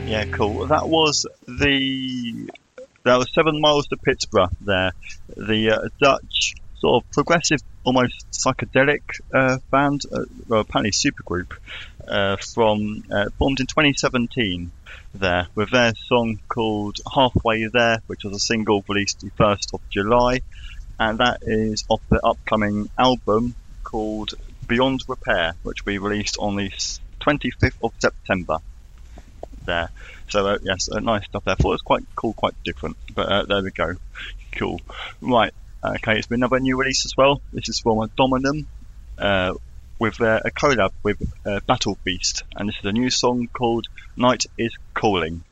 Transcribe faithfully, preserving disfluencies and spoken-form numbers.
Yeah, cool. That was the that was Seven Miles to Pittsburgh. There, the uh, Dutch sort of progressive, almost psychedelic uh, band, uh, well, apparently supergroup, uh, from uh, formed in twenty seventeen. There, with their song called "Halfway There," which was a single released the first of July, and that is off the upcoming album called Beyond Repair, which we released on the twenty-fifth of September. There, so uh, yes, uh, nice stuff there. I thought it was quite cool, quite different, but uh, there we go. Cool. Right, okay, it's been another new release as well. This is from Dominum, uh, with uh, a collab with uh, Battle Beast, and this is a new song called "Night Is Calling."